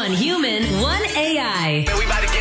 One human, one AI. Man, we about to get